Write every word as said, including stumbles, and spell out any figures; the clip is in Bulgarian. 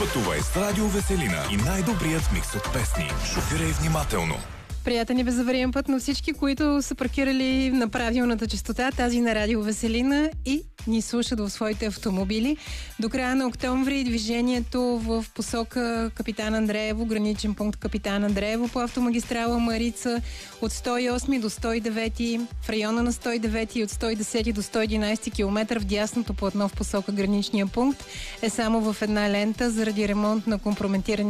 Пътувай с Радио Веселина и най-добрият микс от песни. Шофирай внимателно. Приятен и безавариен път на всички, които са паркирали на правилната честота, тази на Радио Веселина и ни слушат в своите автомобили. До края на октомври движението в посока Капитан Андреево, граничен пункт Капитан Андреево по автомагистрала Марица от сто и осми до сто и девети, в района на сто и девети и от сто и десети до сто и единадесети километър в дясното платно в посока граничния пункт е само в една лента заради ремонт на компрометирани